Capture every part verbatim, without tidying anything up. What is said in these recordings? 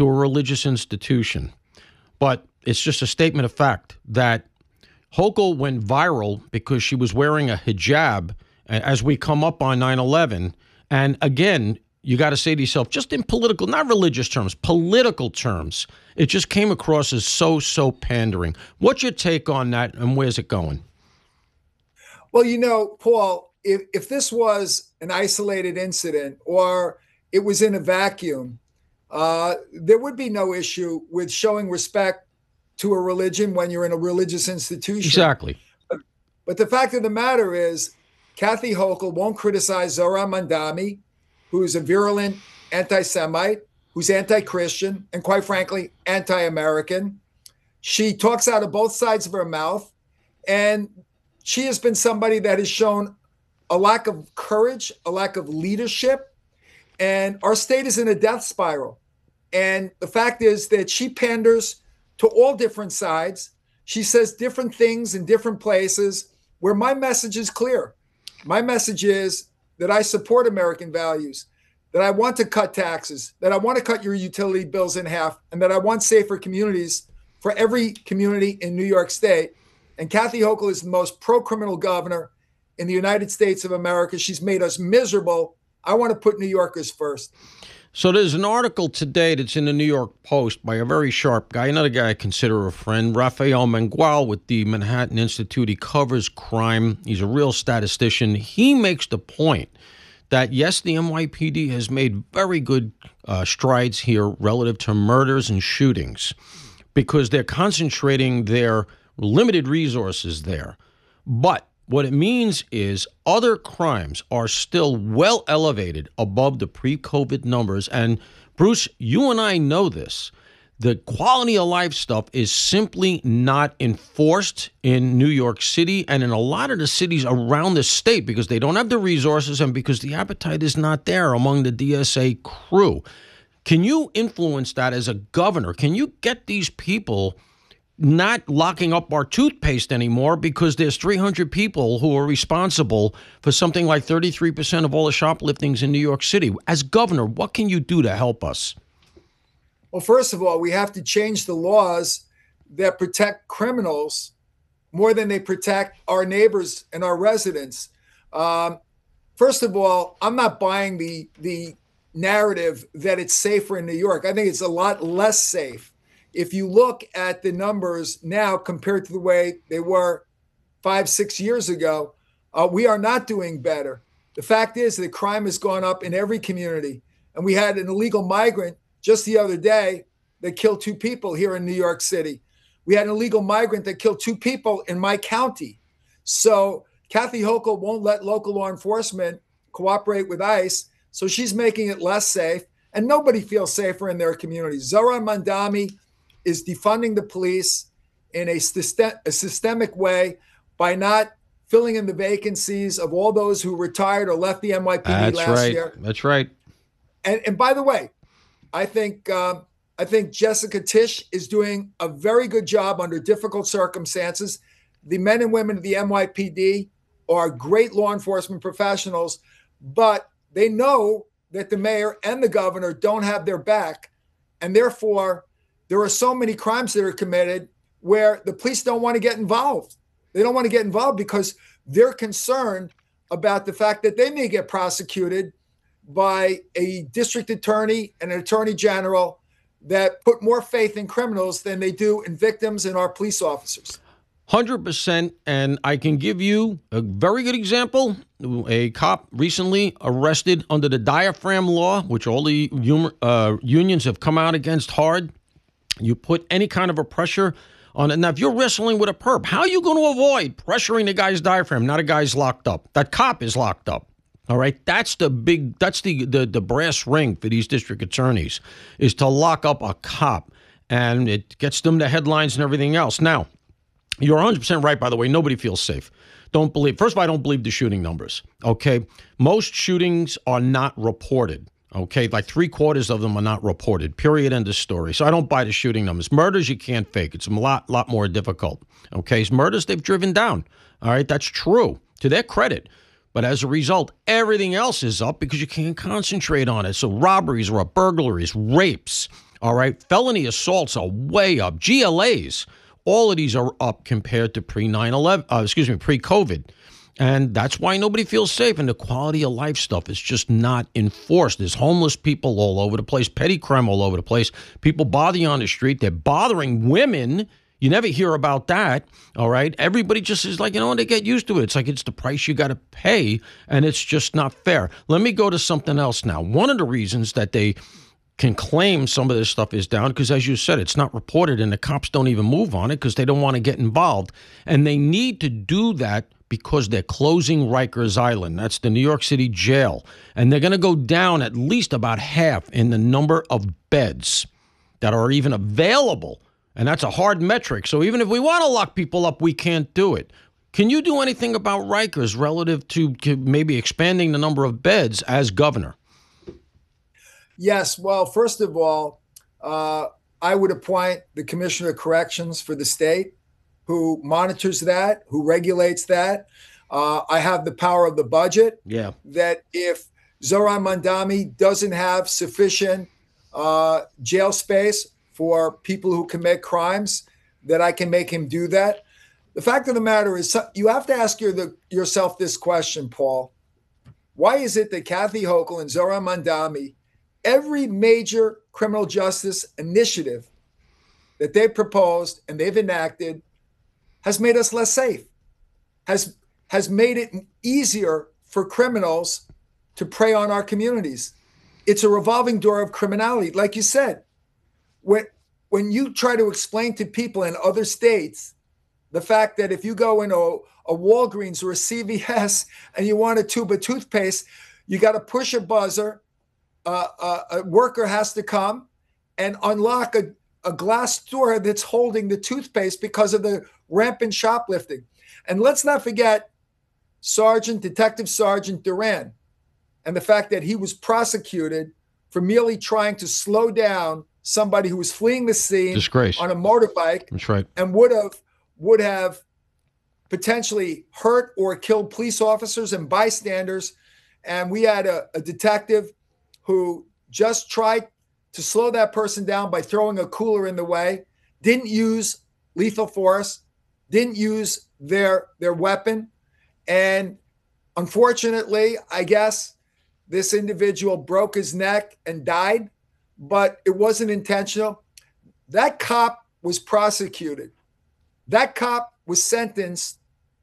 to a religious institution. But it's just a statement of fact that Hochul went viral because she was wearing a hijab as we come up on nine eleven. And again, you got to say to yourself, just in political, not religious terms, political terms, it just came across as so, so pandering. What's your take on that, and where's it going? Well, you know, Paul, if, if this was an isolated incident or it was in a vacuum, uh, there would be no issue with showing respect to a religion when you're in a religious institution. Exactly. But, but the fact of the matter is, Kathy Hochul won't criticize Zohran Mamdani, who's a virulent anti-Semite, who's anti-Christian, and quite frankly, anti-American. She talks out of both sides of her mouth, and she has been somebody that has shown a lack of courage, a lack of leadership, and our state is in a death spiral. And the fact is that she panders to all different sides. She says different things in different places, where my message is clear. My message is that I support American values, that I want to cut taxes, that I want to cut your utility bills in half, and that I want safer communities for every community in New York State. And Kathy Hochul is the most pro-criminal governor in the United States of America. She's made us miserable. I want to put New Yorkers first. So there's an article today that's in the New York Post by a very sharp guy, another guy I consider a friend, Rafael Mangual with the Manhattan Institute. He covers crime. He's a real statistician. He makes the point that, yes, the N Y P D has made very good uh, strides here relative to murders and shootings because they're concentrating their limited resources there. But what it means is other crimes are still well elevated above the pre-COVID numbers. And Bruce, you and I know this. The quality of life stuff is simply not enforced in New York City and in a lot of the cities around the state because they don't have the resources and because the appetite is not there among the D S A crew. Can you influence that as a governor? Can you get these people not locking up our toothpaste anymore because there's three hundred people who are responsible for something like thirty-three percent of all the shopliftings in New York City? As governor, what can you do to help us? Well, first of all, we have to change the laws that protect criminals more than they protect our neighbors and our residents. Um, first of all, I'm not buying the the narrative that it's safer in New York. I think it's a lot less safe. If you look at the numbers now compared to the way they were five, six years ago, uh, we are not doing better. The fact is that crime has gone up in every community. And we had an illegal migrant just the other day that killed two people here in New York City. We had an illegal migrant that killed two people in my county. So Kathy Hochul won't let local law enforcement cooperate with ICE. So she's making it less safe. And nobody feels safer in their communities. Zohran Mamdani is defunding the police in a, system, a systemic way by not filling in the vacancies of all those who retired or left the N Y P D That's last right. year. That's right. And, and by the way, I think um, I think Jessica Tisch is doing a very good job under difficult circumstances. The men and women of the N Y P D are great law enforcement professionals, but they know that the mayor and the governor don't have their back. And therefore, there are so many crimes that are committed where the police don't want to get involved. They don't want to get involved because they're concerned about the fact that they may get prosecuted by a district attorney and an attorney general that put more faith in criminals than they do in victims and our police officers. one hundred percent. And I can give you a very good example. A cop recently arrested under the diaphragm law, which all the humor, uh, unions have come out against hard. You put any kind of a pressure on it. Now, if you're wrestling with a perp, how are you going to avoid pressuring the guy's diaphragm? Not a guy's locked up. That cop is locked up. All right. That's the big, that's the, the, the brass ring for these district attorneys is to lock up a cop, and it gets them the headlines and everything else. Now, you're one hundred percent right, by the way. Nobody feels safe. Don't believe. First of all, I don't believe the shooting numbers. Okay. Most shootings are not reported. Okay, like three quarters of them are not reported, period, end of story. So I don't buy the shooting numbers. Murders, you can't fake. It's a lot, lot more difficult. Okay, so murders, they've driven down. All right, that's true, to their credit. But as a result, everything else is up because you can't concentrate on it. So robberies are up, burglaries, rapes, All right. Felony assaults are way up. G L As, all of these are up compared to pre nine eleven, uh, excuse me, pre-COVID. And that's why nobody feels safe. And the quality of life stuff is just not enforced. There's homeless people all over the place, petty crime all over the place. People bother you on the street. They're bothering women. You never hear about that, all right? Everybody just is like, you know, they get used to it. It's like it's the price you got to pay, and it's just not fair. Let me go to something else now. One of the reasons that they can claim some of this stuff is down because, as you said, it's not reported, and the cops don't even move on it because they don't want to get involved. And they need to do that because they're closing Rikers Island. That's the New York City jail. And they're going to go down at least about half in the number of beds that are even available. And that's a hard metric. So even if we want to lock people up, we can't do it. Can you do anything about Rikers relative to maybe expanding the number of beds as governor? Yes. Well, first of all, uh, I would appoint the Commissioner of Corrections for the state, who monitors that, who regulates that. Uh, I have the power of the budget. Yeah. That if Zohran Mamdani doesn't have sufficient uh, jail space for people who commit crimes, that I can make him do that. The fact of the matter is, you have to ask your, the, yourself this question, Paul. Why is it that Kathy Hochul and Zohran Mamdani, every major criminal justice initiative that they've proposed and they've enacted has made us less safe, has, has made it easier for criminals to prey on our communities? It's a revolving door of criminality. Like you said, when, when you try to explain to people in other states the fact that if you go into a, a Walgreens or a C V S and you want a tube of toothpaste, you got to push a buzzer, uh, uh, a worker has to come and unlock a, a glass door that's holding the toothpaste because of the rampant shoplifting. And let's not forget Sergeant, Detective Sergeant Duran, and the fact that he was prosecuted for merely trying to slow down somebody who was fleeing the scene Disgrace. on a motorbike. That's right. And would have would have potentially hurt or killed police officers and bystanders. And we had a, a detective who just tried to slow that person down by throwing a cooler in the way, didn't use lethal force, didn't use their their weapon. And unfortunately, I guess this individual broke his neck and died, but it wasn't intentional. That cop was prosecuted. That cop was sentenced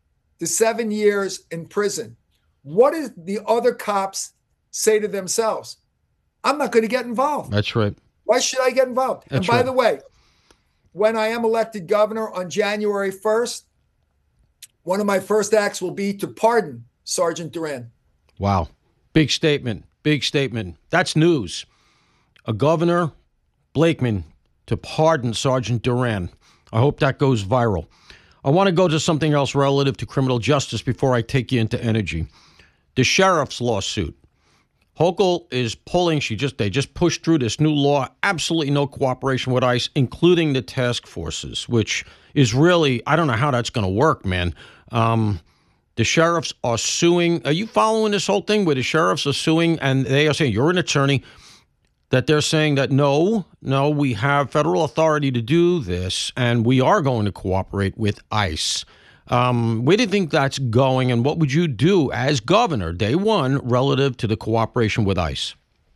to seven years in prison. What did the other cops say to themselves? I'm not going to get involved. That's right. Why should I get involved? That's and by right. the way, when I am elected governor on January first, one of my first acts will be to pardon Sergeant Duran. Wow. Big statement. Big statement. That's news. A governor, Blakeman, to pardon Sergeant Duran. I hope that goes viral. I want to go to something else relative to criminal justice before I take you into energy. The sheriff's lawsuit. Hochul is pulling, she just they just pushed through this new law, absolutely no cooperation with ICE, including the task forces, which is really, I don't know how that's going to work, man. Um, the sheriffs are suing. Are you following this whole thing where the sheriffs are suing and they are saying, you're an attorney, that they're saying that no, no, we have federal authority to do this and we are going to cooperate with ICE. Um, where do you think that's going, and what would you do as governor, day one, relative to the cooperation with ICE?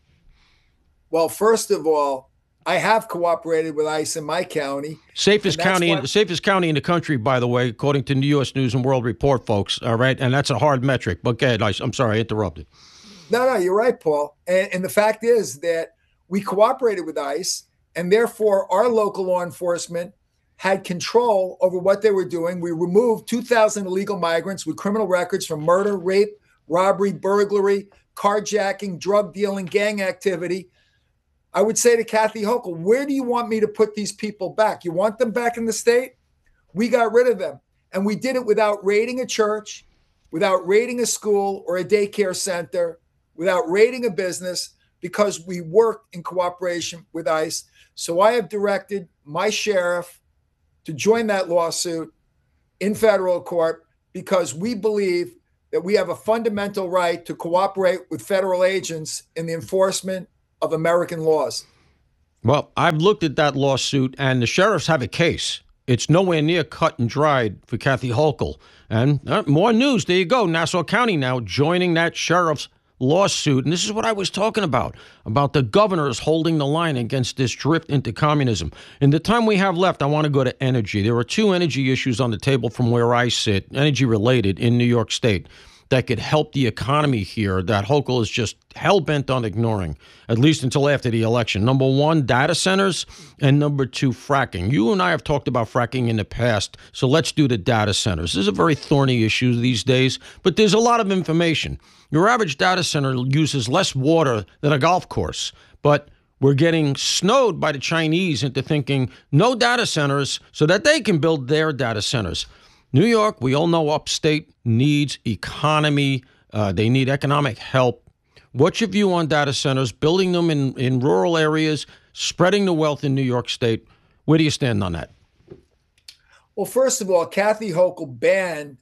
Well, first of all, I have cooperated with ICE in my county. Safest county, why- safest county in the country, by the way, according to the U S News and World Report, folks. All right, and that's a hard metric. But go ahead, ICE. I'm sorry, I interrupted. No, no, you're right, Paul. And, and the fact is that we cooperated with ICE, and therefore our local law enforcement had control over what they were doing. We removed two thousand illegal migrants with criminal records from murder, rape, robbery, burglary, carjacking, drug dealing, gang activity. I would say to Kathy Hochul, where do you want me to put these people back? You want them back in the state? We got rid of them. And we did it without raiding a church, without raiding a school or a daycare center, without raiding a business, because we worked in cooperation with ICE. So I have directed my sheriff to join that lawsuit in federal court because we believe that we have a fundamental right to cooperate with federal agents in the enforcement of American laws. Well, I've looked at that lawsuit, and the sheriffs have a case. It's nowhere near cut and dried for Kathy Hochul. And uh, more news. There you go. Nassau County now joining that sheriff's lawsuit. And this is what I was talking about, about the governors holding the line against this drift into communism. In the time we have left, I want to go to energy. There are two energy issues on the table from where I sit, energy related in New York State, that could help the economy here that Hochul is just hell-bent on ignoring, at least until after the election. Number one, data centers, and number two, fracking. You and I have talked about fracking in the past, so let's do the data centers. This is a very thorny issue these days, but there's a lot of information. Your average data center uses less water than a golf course, but we're getting snowed by the Chinese into thinking no data centers so that they can build their data centers. New York, we all know upstate needs economy. Uh, they need economic help. What's your view on data centers, building them in, in rural areas, spreading the wealth in New York State? Where do you stand on that? Well, first of all, Kathy Hochul banned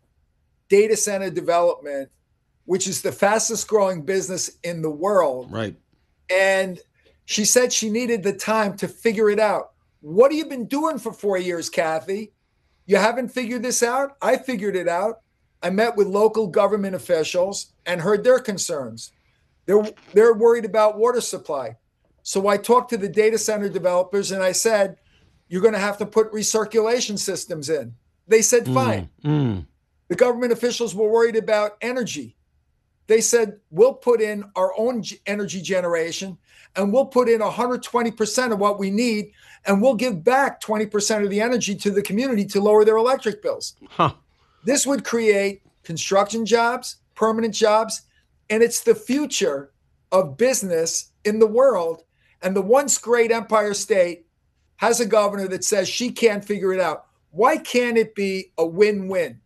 data center development, which is the fastest growing business in the world. Right. And she said she needed the time to figure it out. What have you been doing for four years, Kathy? You haven't figured this out? I figured it out. I met with local government officials and heard their concerns. They're, they're worried about water supply. So I talked to the data center developers and I said, you're going to have to put recirculation systems in. They said, fine. Mm, mm. The government officials were worried about energy. They said, we'll put in our own energy generation and we'll put in one hundred twenty percent of what we need, and we'll give back twenty percent of the energy to the community to lower their electric bills. Huh. This would create construction jobs, permanent jobs, and it's the future of business in the world. And the once great Empire State has a governor that says she can't figure it out. Why can't it be a win-win?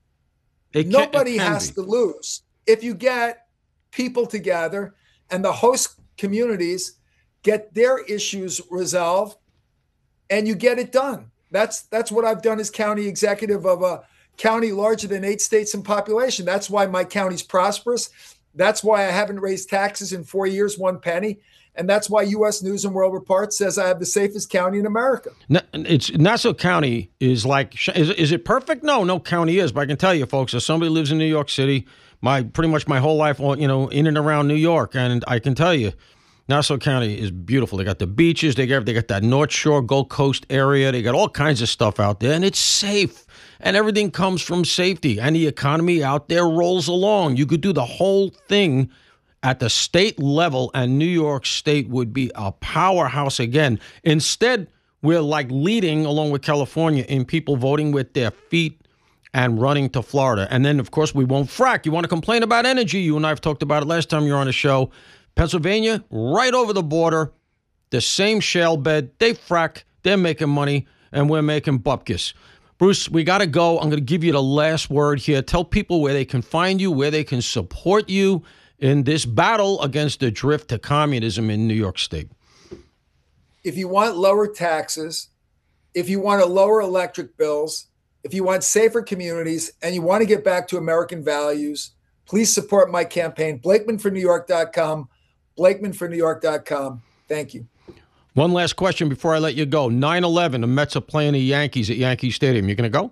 It can, Nobody it has be. to lose. If you get people together and the host communities get their issues resolved and you get it done. That's that's what I've done as county executive of a county larger than eight states in population. That's why my county's prosperous. That's why I haven't raised taxes in four years, one penny. And that's why U S News and World Report says I have the safest county in America. It's Nassau County is like, is, is it perfect? No, no county is. But I can tell you, folks, as somebody who lives in New York City, my pretty much my whole life, you know, in and around New York, and I can tell you, Nassau County is beautiful. They got the beaches, they got they got that North Shore, Gold Coast area, they got all kinds of stuff out there, and it's safe. And everything comes from safety, and the economy out there rolls along. You could do the whole thing at the state level, and New York State would be a powerhouse again. Instead, we're like leading along with California in people voting with their feet and running to Florida. And then, of course, we won't frack. You want to complain about energy? You and I have talked about it last time you were on the show. Pennsylvania, right over the border, the same shale bed. They frack. They're making money, and we're making bupkis. Bruce, we got to go. I'm going to give you the last word here. Tell people where they can find you, where they can support you in this battle against the drift to communism in New York State. If you want lower taxes, if you want to lower electric bills, if you want safer communities, and you want to get back to American values, please support my campaign, Blakeman for New York dot com, Blakeman for New York dot com. Thank you. One last question before I let you go. nine eleven, the Mets are playing the Yankees at Yankee Stadium. You going to go?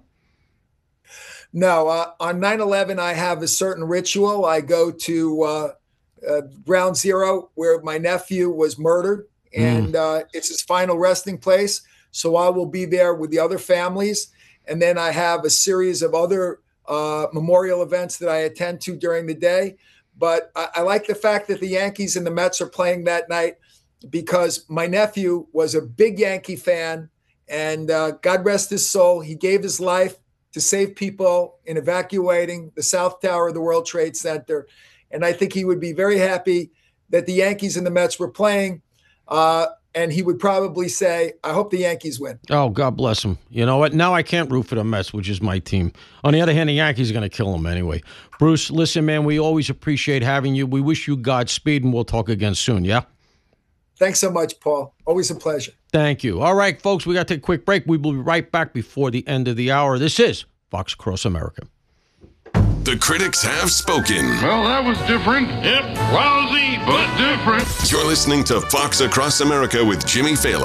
No. Uh, on nine eleven, I have a certain ritual. I go to uh, uh, Ground Zero where my nephew was murdered, and mm. uh, it's his final resting place. So I will be there with the other families. And then I have a series of other uh, memorial events that I attend to during the day. But I, I like the fact that the Yankees and the Mets are playing that night because my nephew was a big Yankee fan, and uh, God rest his soul. He gave his life to save people in evacuating the South Tower of the World Trade Center. And I think he would be very happy that the Yankees and the Mets were playing. Uh, And he would probably say, I hope the Yankees win. Oh, God bless him. You know what? Now I can't root for the Mets, which is my team. On the other hand, the Yankees are going to kill them anyway. Bruce, listen, man, we always appreciate having you. We wish you Godspeed, and we'll talk again soon, yeah? Thanks so much, Paul. Always a pleasure. Thank you. All right, folks, we got to take a quick break. We will be right back before the end of the hour. This is Fox Across America. The critics have spoken. Well, that was different. Yep, lousy, but different. You're listening to Fox Across America with Jimmy Fallon.